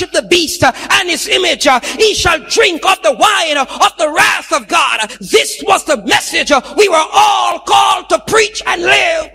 worship the beast and his image, he shall drink of the wine of the wrath of God. This was the message we were all called to preach and live.